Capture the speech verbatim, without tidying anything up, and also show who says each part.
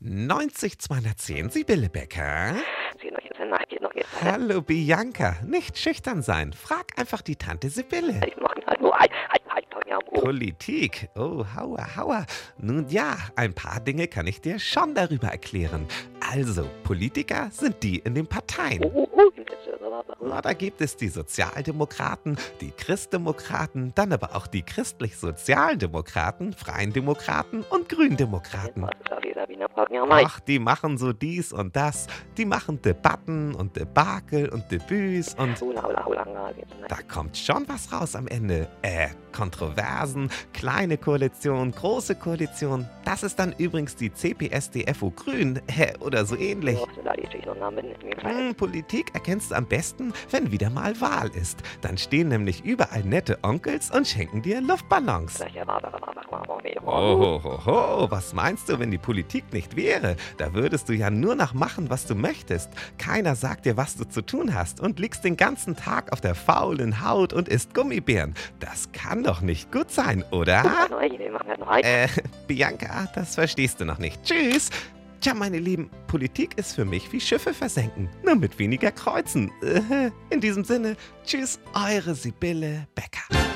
Speaker 1: neunzig zweihundertzehn, Sibylle Becker. Hallo Bianca, nicht schüchtern sein. Frag einfach die Tante Sibylle. Politik, oh, hauer, hauer. Nun ja, ein paar Dinge kann ich dir schon darüber erklären. Also, Politiker sind die in den Parteien. Na, da gibt es die Sozialdemokraten, die Christdemokraten, dann aber auch die christlich-sozialdemokraten, Freien Demokraten und Gründemokraten. Ach, die machen so dies und das. Die machen Debatten und Debakel und Debüts und da kommt schon was raus am Ende. Äh, Kontroversen, kleine Koalition, große Koalition. Das ist dann übrigens die C P S D F U Grün äh, oder so ähnlich. Hm, Politik erkennst du am besten, wenn wieder mal Wahl ist. Dann stehen nämlich überall nette Onkels und schenken dir Luftballons. Oh, ho, ho, was meinst du, wenn die Politik nicht wäre? Da würdest du ja nur noch machen, was du möchtest. Keiner sagt dir, was du zu tun hast und liegst den ganzen Tag auf der faulen Haut und isst Gummibären. Das kann doch nicht gut sein, oder? Äh, Bianca, das verstehst du noch nicht. Tschüss! Tja, meine Lieben, Politik ist für mich wie Schiffe versenken, nur mit weniger Kreuzen. In diesem Sinne, tschüss, eure Sibylle Becker.